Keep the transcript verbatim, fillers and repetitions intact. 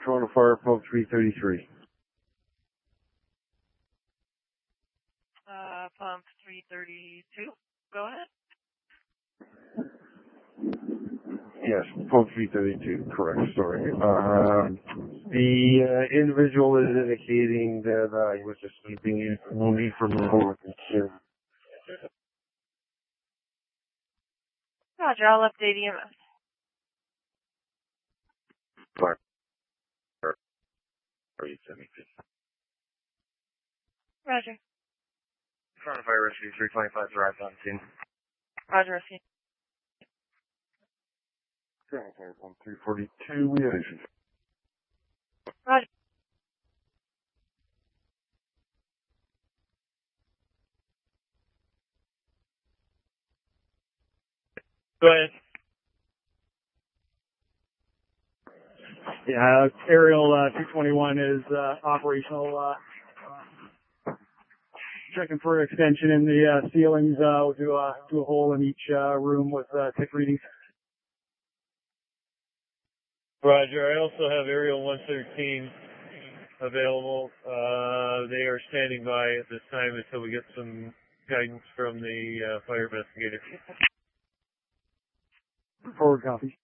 Toronto Fire, pump three thirty-three. Uh, pump three thirty-two. Go ahead. Yes, pump three thirty-two, correct, sorry. Uh, the uh, individual is indicating that uh, he was just sleeping, no need for more concern. Roger, I'll update E M S. Fire. Are you sending me? Roger. Toronto Fire Rescue three twenty-five arrived on scene. Roger, Rescue. Toronto Fire pump three forty-two, we have issues. Roger. Go ahead. Yeah, aerial uh, two twenty-one is uh, operational. Uh, uh, checking for extension in the uh, ceilings. Uh, we'll do a, do a hole in each uh, room with uh, tick readings. Roger. I also have aerial one thirteen available. Uh, they are standing by at this time until we get some guidance from the uh, fire investigator. Forward copy.